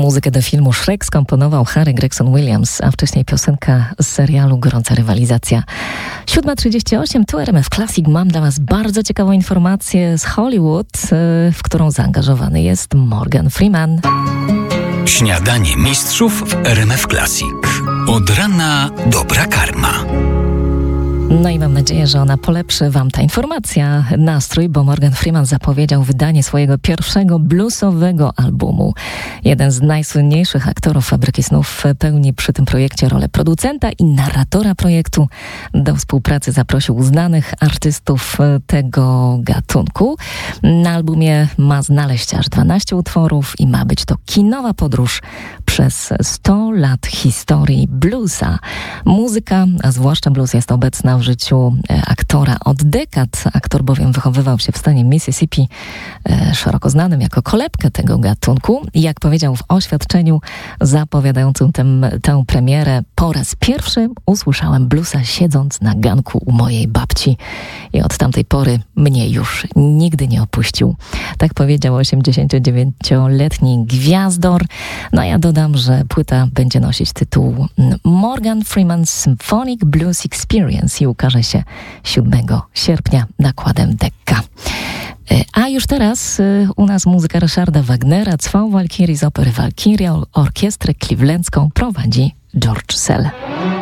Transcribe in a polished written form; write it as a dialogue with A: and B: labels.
A: Muzykę do filmu Shrek skomponował Harry Gregson Williams, a wcześniej piosenka z serialu Gorąca rywalizacja. 7:38, tu RMF Classic. Mam dla Was bardzo ciekawą informację z Hollywood, w którą zaangażowany jest Morgan Freeman.
B: Śniadanie mistrzów w RMF Classic. Od rana dobra karma.
A: No i mam nadzieję, że ona polepszy Wam ta informacja nastrój, bo Morgan Freeman zapowiedział wydanie swojego pierwszego bluesowego albumu. Jeden z najsłynniejszych aktorów Fabryki Snów pełni przy tym projekcie rolę producenta i narratora projektu. Do współpracy zaprosił znanych artystów tego gatunku. Na albumie ma znaleźć aż 12 utworów i ma być to kinowa podróż przez 100 lat historii bluesa. Muzyka, a zwłaszcza blues, jest obecna w życiu aktora od dekad. Aktor bowiem wychowywał się w stanie Mississippi, szeroko znanym jako kolebkę tego gatunku. I jak powiedział w oświadczeniu zapowiadającym tę premierę: po raz pierwszy usłyszałem bluesa siedząc na ganku u mojej babci i od tamtej pory mnie już nigdy nie opuścił. Tak powiedział 89-letni gwiazdor. No a ja dodam, że płyta będzie nosić tytuł Morgan Freeman Symphonic Blues Experience i ukaże się 7 sierpnia nakładem Decca. A już teraz u nas muzyka Ryszarda Wagnera, Cwał Walkirii z opery Walkiria. Orkiestrę clevelandzką prowadzi George Szell.